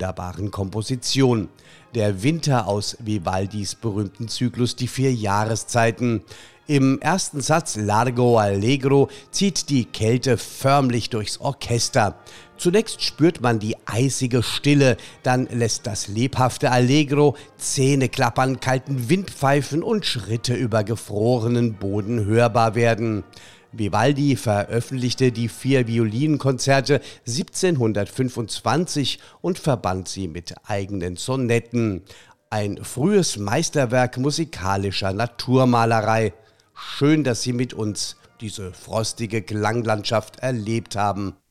wunderbaren Komposition. Der Winter aus Vivaldis berühmten Zyklus Die 4 Jahreszeiten. Im ersten Satz Largo Allegro zieht die Kälte förmlich durchs Orchester. Zunächst spürt man die eisige Stille, dann lässt das lebhafte Allegro Zähneklappern, kalten Windpfeifen und Schritte über gefrorenen Boden hörbar werden. Vivaldi veröffentlichte die 4 Violinkonzerte 1725 und verband sie mit eigenen Sonetten. Ein frühes Meisterwerk musikalischer Naturmalerei. Schön, dass Sie mit uns diese frostige Klanglandschaft erlebt haben.